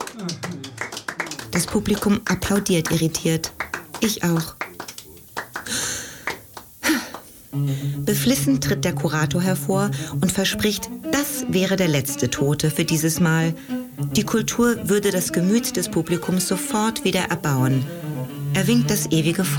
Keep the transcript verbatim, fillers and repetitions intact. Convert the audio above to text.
Das Publikum applaudiert irritiert. Ich auch. Beflissen tritt der Kurator hervor und verspricht, das wäre der letzte Tote für dieses Mal. Die Kultur würde das Gemüt des Publikums sofort wieder erbauen. Er winkt das ewige